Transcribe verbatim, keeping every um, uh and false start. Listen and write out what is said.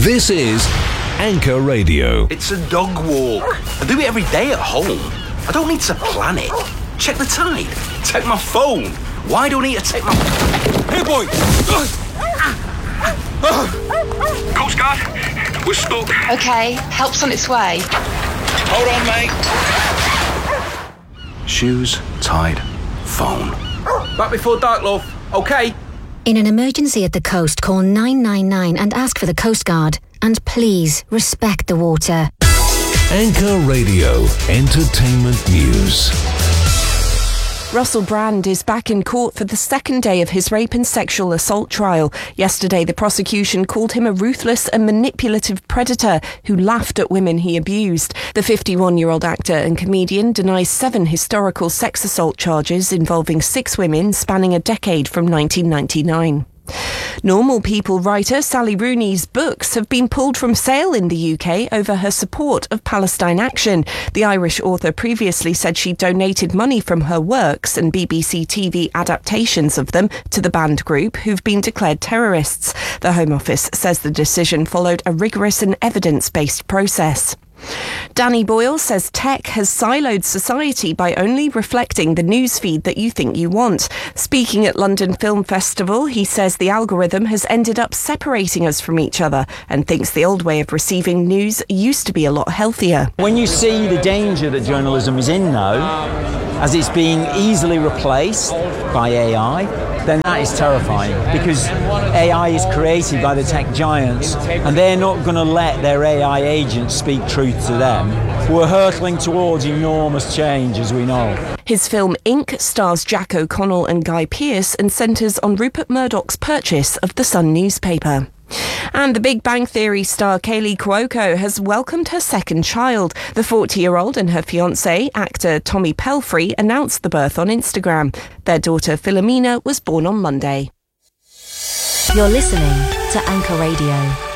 This is Anchor Radio. It's a dog walk. I do it every day at home. I don't need to plan it. Check the tide. Take my phone. Why do I need to take my... Hey, boy! Coast Guard, we're stuck. OK, help's on its way. Hold on, mate. Shoes, tide, phone. Back before dark, love. OK? In an emergency at the coast, call nine nine nine and ask for the Coast Guard. And please, respect the water. Anchor Radio Entertainment News. Russell Brand is back in court for the second day of his rape and sexual assault trial. Yesterday, the prosecution called him a ruthless and manipulative predator who laughed at women he abused. The fifty-one-year-old actor and comedian denies seven historical sex assault charges involving six women spanning a decade from nineteen ninety-nine. Normal People writer Sally Rooney's books have been pulled from sale in the U K over her support of Palestine Action. The Irish author previously said she donated money from her works and B B C T V adaptations of them to the banned group who've been declared terrorists. The Home Office says the decision followed a rigorous and evidence-based process. Danny Boyle says tech has siloed society by only reflecting the newsfeed that you think you want. Speaking at London Film Festival, he says the algorithm has ended up separating us from each other and thinks the old way of receiving news used to be a lot healthier. When you see the danger that journalism is in now, as it's being easily replaced by A I, then that is terrifying, because A I is created by the tech giants and they're not going to let their A I agents speak truth to them. We're hurtling towards enormous change, as we know. His film Ink stars Jack O'Connell and Guy Pearce and centres on Rupert Murdoch's purchase of the Sun newspaper. And the Big Bang Theory star Kaylee Cuoco has welcomed her second child. The forty-year-old and her fiancé, actor Tommy Pelfrey, announced the birth on Instagram. Their daughter Philomena was born on Monday. You're listening to Anchor Radio.